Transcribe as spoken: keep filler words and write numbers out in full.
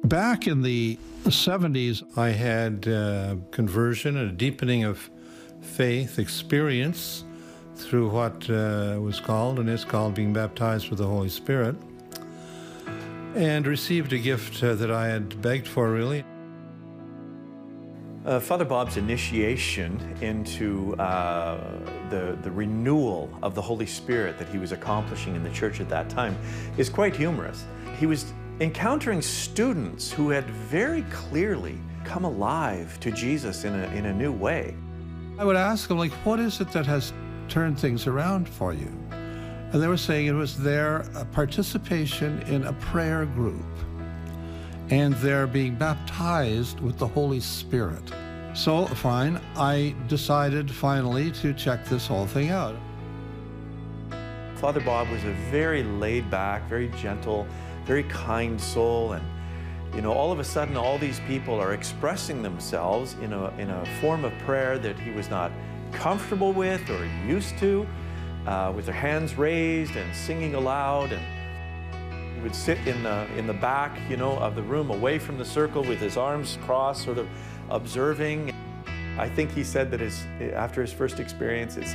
Back in the seventies, I had uh, conversion and a deepening of faith experience through what uh, was called and is called being baptized with the Holy Spirit, and received a gift uh, that I had begged for, really. Uh, Father Bob's initiation into uh, the, the renewal of the Holy Spirit that he was accomplishing in the church at that time is quite humorous. He was encountering students who had very clearly come alive to Jesus in a, in a new way. I would ask them, like, what is it that has turned things around for you? And they were saying it was their uh, participation in a prayer group and their being baptized with the Holy Spirit. So, fine, I decided finally to check this whole thing out. Father Bob was a very laid-back, very gentle, very kind soul, and you know, all of a sudden all these people are expressing themselves in a, in a form of prayer that he was not comfortable with or used to, uh, with their hands raised and singing aloud. And he would sit in the, in the back, you know, of the room away from the circle with his arms crossed, sort of observing. I think he said that his, after his first experience, it's